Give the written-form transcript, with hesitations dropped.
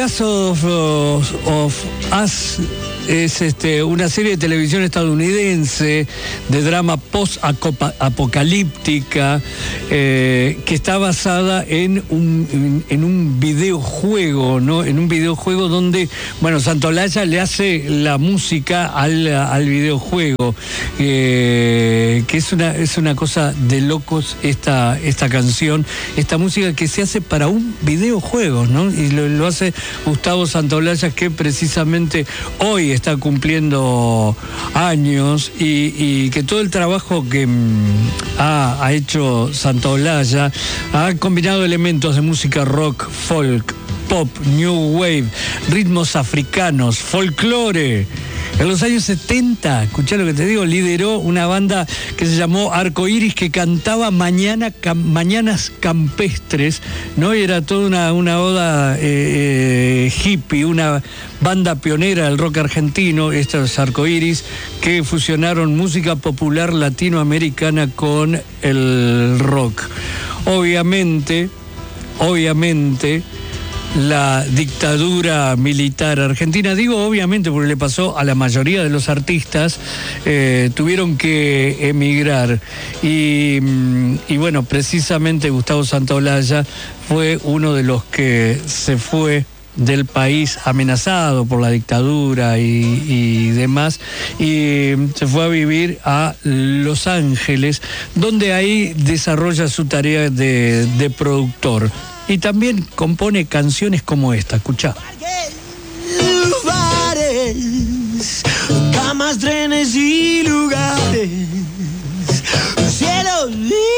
Last of Us es una serie de televisión estadounidense de drama post-apocalíptica que está basada en un videojuego, ¿no? En un videojuego donde, bueno, Santolaya le hace la música al videojuego, que es una cosa de locos esta canción, esta música que se hace para un videojuego, ¿no? Y lo hace Gustavo Santolaya, que precisamente hoy está cumpliendo años, y que todo el trabajo que ha hecho Santolaya ha combinado elementos de música rock, folk, pop, new wave, ritmos africanos, folclore. En los años 70, escuchá lo que te digo, lideró una banda que se llamó Arcoiris, que cantaba mañanas campestres, ¿no? Y era toda una oda hippie, una banda pionera del rock argentino, estos Arcoiris, que fusionaron música popular latinoamericana con el rock. Obviamente, la dictadura militar argentina, digo obviamente porque le pasó a la mayoría de los artistas, tuvieron que emigrar, y bueno, precisamente Gustavo Santolaya fue uno de los que se fue del país amenazado por la dictadura y demás, y se fue a vivir a Los Ángeles, donde ahí desarrolla su tarea de productor. Y también compone canciones como esta, escuchá. Lugares, camas, trenes y lugares, cielos y